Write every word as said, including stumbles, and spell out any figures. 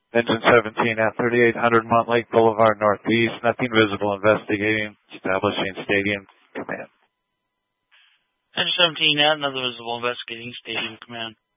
Engine seventeen at thirty-eight hundred Montlake Boulevard Northeast. Nothing visible. Investigating. Establishing stadium command. Engine seventeen at another visible. Investigating stadium command.